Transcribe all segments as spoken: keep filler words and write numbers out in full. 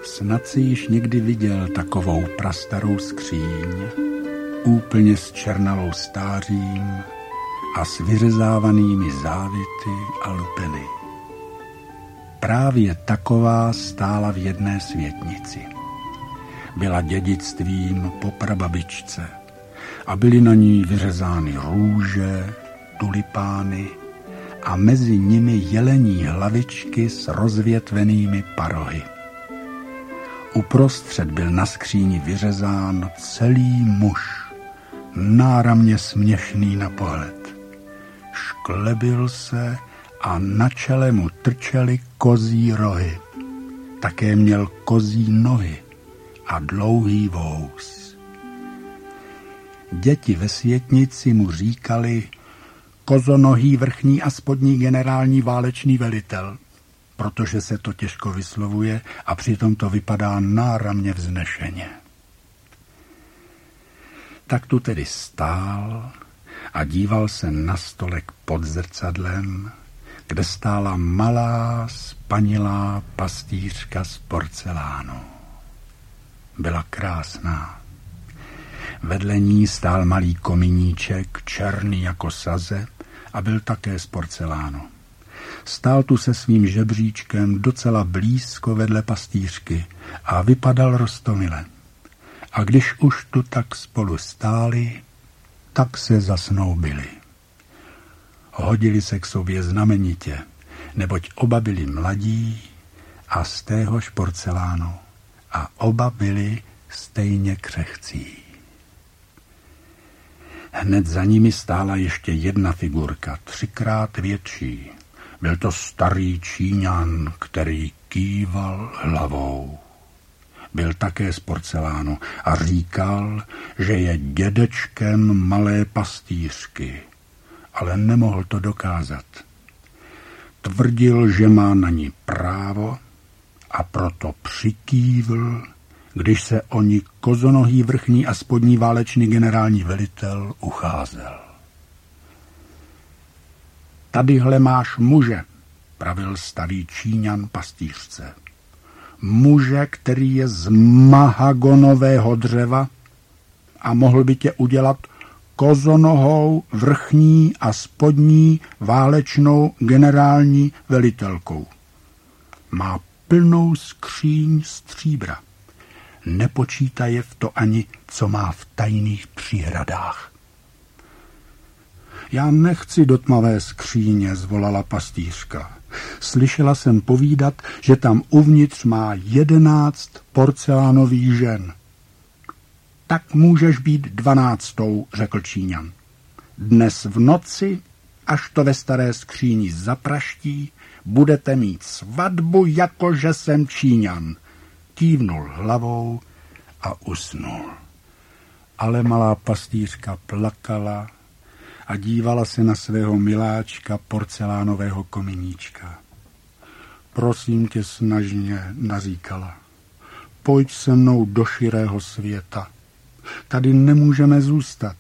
Snad si již někdy viděl takovou prastarou skříň, úplně zčernalou stářím a s vyřezávanými závity a lupeny. Právě taková stála v jedné světnici. Byla dědictvím po prababičce a byly na ní vyřezány růže, tulipány a mezi nimi jelení hlavičky s rozvětvenými parohy. Uprostřed byl na skříni vyřezán celý muž, náramně směšný na pohled. Šklebil se a na čele mu trčely kozí rohy. Také měl kozí nohy a dlouhý vous. Děti ve světnici mu říkali kozonohý vrchní a spodní generální válečný velitel, protože se to těžko vyslovuje a přitom to vypadá náramně vznešeně. Tak tu tedy stál a díval se na stolek pod zrcadlem, kde stála malá, spanilá pastýřka z porcelánu. Byla krásná. Vedle ní stál malý kominíček, černý jako saze, a byl také z porcelánu. Stál tu se svým žebříčkem docela blízko vedle pastýřky a vypadal roztomile. A když už tu tak spolu stáli, tak se zasnoubili. Hodili se k sobě znamenitě, neboť oba byli mladí a z téhož porcelánu a oba byli stejně křehcí. Hned za nimi stála ještě jedna figurka, třikrát větší. Byl to starý Číňan, který kýval hlavou. Byl také z porcelánu a říkal, že je dědečkem malé pastýřky, ale nemohl to dokázat. Tvrdil, že má na ní právo a proto přikývl, když se o ní kozonohý vrchní a spodní válečný generální velitel ucházel. Tadyhle máš muže, pravil starý Číňan pastýřce. Muže, který je z mahagonového dřeva a mohl by tě udělat kozonohou vrchní a spodní válečnou generální velitelkou. Má plnou skříň stříbra. Nepočítaje v to ani, co má v tajných příhradách. Já nechci do tmavé skříně, zvolala pastýřka. Slyšela jsem povídat, že tam uvnitř má jedenáct porcelánových žen. Tak můžeš být dvanáctou, řekl Číňan. Dnes v noci, až to ve staré skříni zapraští, budete mít svatbu, jakože jsem Číňan. Kývnul hlavou a usnul. Ale malá pastýřka plakala a dívala se na svého miláčka porcelánového kominíčka. Prosím tě snažně, naříkala. Pojď se mnou do širého světa. Tady nemůžeme zůstat.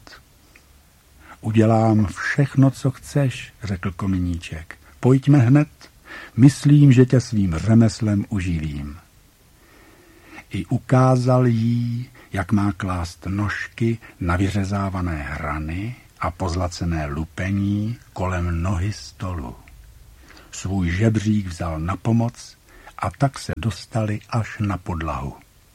Udělám všechno, co chceš, řekl kominíček. Pojďme hned. Myslím, že tě svým řemeslem uživím. I ukázal jí, jak má klást nožky na vyřezávané hrany a pozlacené lupení kolem nohy stolu. Svůj žebřík vzal na pomoc a tak se dostali až na podlahu.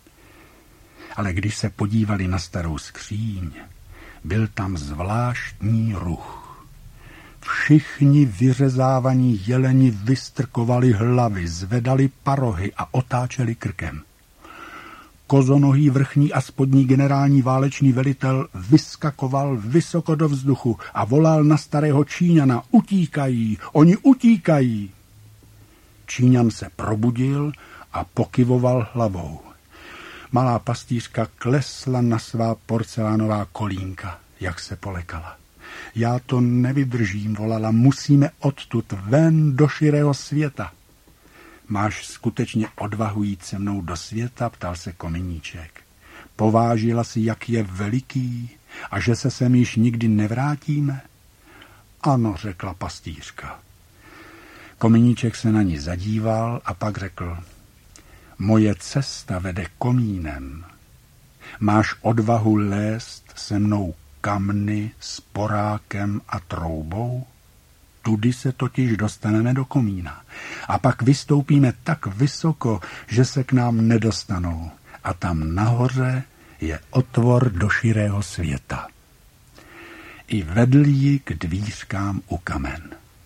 Ale když se podívali na starou skříň, byl tam zvláštní ruch. Všichni vyřezávaní jeleni vystrkovali hlavy, zvedali parohy a otáčeli krkem. Kozonohý vrchní a spodní generální válečný velitel vyskakoval vysoko do vzduchu a volal na starého Číňana: utíkají, oni utíkají. Číňan se probudil a pokyvoval hlavou. Malá pastýřka klesla na svá porcelánová kolínka, jak se polekala. Já to nevydržím, volala, musíme odtud ven do širého světa. Máš skutečně odvahu jít se mnou do světa, ptal se kominíček. Povážila si, jak je veliký a že se sem již nikdy nevrátíme? Ano, řekla pastýřka. Kominíček se na ní zadíval a pak řekl: Moje cesta vede komínem. Máš odvahu lézt se mnou kamny s porákem a troubou? Tudy se totiž dostaneme do komína. A pak vystoupíme tak vysoko, že se k nám nedostanou. A tam nahoře je otvor do širého světa. I vedl ji k dvířkám u kamen.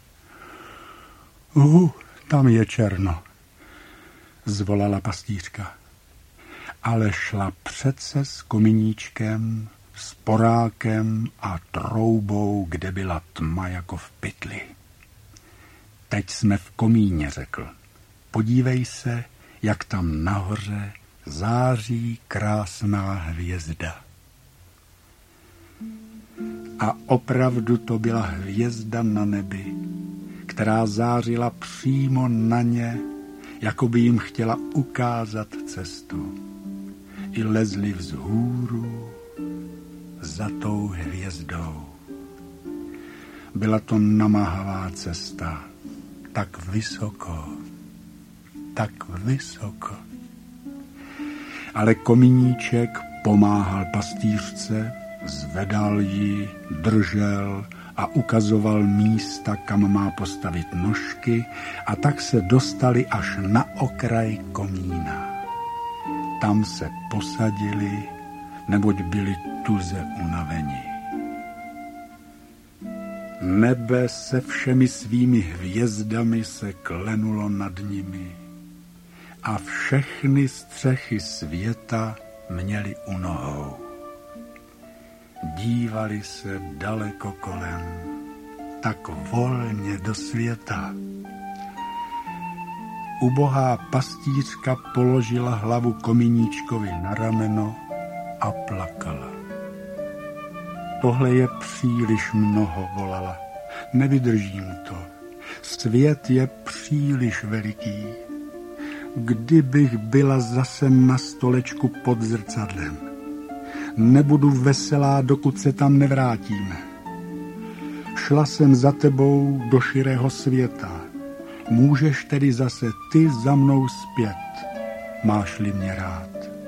Uh, tam je černo, zvolala pastýřka. Ale šla přece s kominíčkem, s porákem a troubou, kde byla tma jako v pytli. Teď jsme v komíně, řekl. Podívej se, jak tam nahoře září krásná hvězda. A opravdu to byla hvězda na nebi, která zářila přímo na ně, jako by jim chtěla ukázat cestu. I lezli vzhůru za tou hvězdou. Byla to namáhavá cesta, tak vysoko, tak vysoko. Ale kominíček pomáhal pastýřce, zvedal ji, držel a ukazoval místa, kam má postavit nožky, a tak se dostali až na okraj komína. Tam se posadili, neboť byli tuze unaveni. Nebe se všemi svými hvězdami se klenulo nad nimi a všechny střechy světa měli u nohou. Dívali se daleko kolem, tak volně do světa. Ubohá pastýřka položila hlavu kominíčkovi na rameno a plakala. Tohle je příliš mnoho, volala. Nevydržím to. Svět je příliš veliký. Kdybych byla zase na stolečku pod zrcadlem. Nebudu veselá, dokud se tam nevrátíme. Šla jsem za tebou do širého světa. Můžeš tedy zase ty za mnou zpět, máš-li mě rád.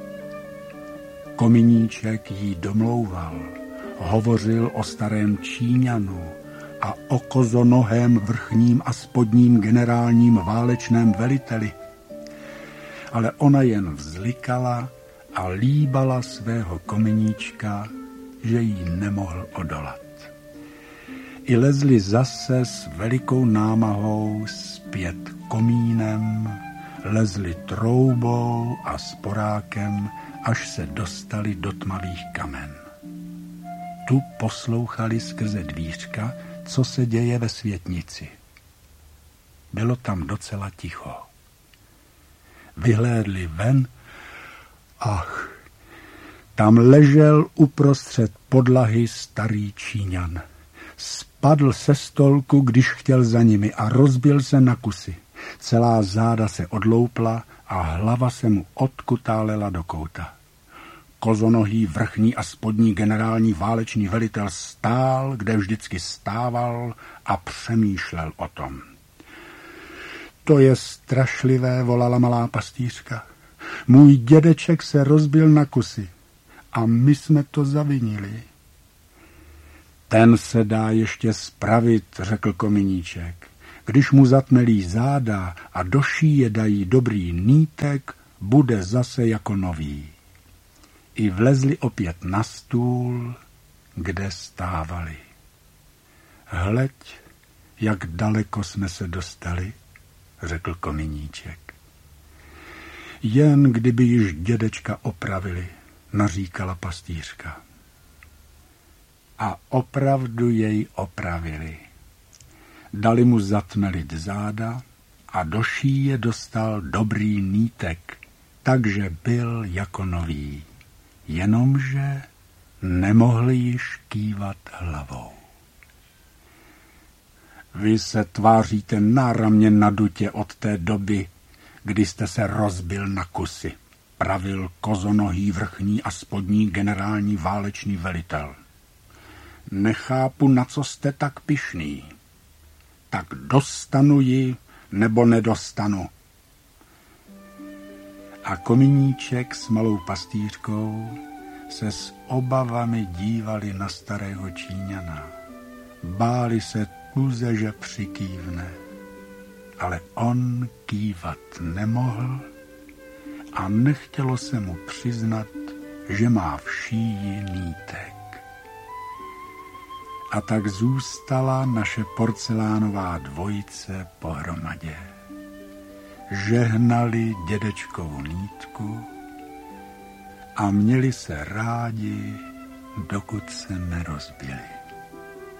Kominíček jí domlouval, hovořil o starém Číňanu a o kozonohém vrchním a spodním generálním válečném veliteli. Ale ona jen vzlikala a líbala svého kominíčka, že jí nemohl odolat. I lezli zase s velikou námahou zpět komínem, lezli troubou a sporákem, až se dostali do tmavých kamen. Tu poslouchali skrze dvířka, co se děje ve světnici. Bylo tam docela ticho. Vyhlédli ven, ach, tam ležel uprostřed podlahy starý Číňan. Spadl se stolku, když chtěl za nimi, a rozbil se na kusy. Celá záda se odloupla a hlava se mu odkutálela do kouta. Kozonohý vrchní a spodní generální válečný velitel stál, kde vždycky stával, a přemýšlel o tom. To je strašlivé, volala malá pastýřka. Můj dědeček se rozbil na kusy a my jsme to zavinili. Ten se dá ještě spravit, řekl kominíček. Když mu zatmelí záda a do šíje dají dobrý nýtek, bude zase jako nový. I vlezli opět na stůl, kde stávali. Hleď, jak daleko jsme se dostali, řekl kominíček. Jen kdyby již dědečka opravili, naříkala pastýřka. A opravdu jej opravili. Dali mu zatmelit záda a do šíje dostal dobrý nýtek, takže byl jako nový. Jenomže nemohli již kývat hlavou. Vy se tváříte náramně nadutě od té doby, kdy jste se rozbil na kusy, pravil kozonohý vrchní a spodní generální válečný velitel. Nechápu, na co jste tak pyšný. Tak dostanu ji, nebo nedostanu. A Kominíček s malou pastýřkou se s obavami dívali na starého Číňana. Báli se tuze, že přikývne, ale on kývat nemohl a nechtělo se mu přiznat, že má v šíji nýtek. A tak zůstala naše porcelánová dvojice pohromadě. Žehnali dědečkovou nýtku a měli se rádi, dokud se nerozbili.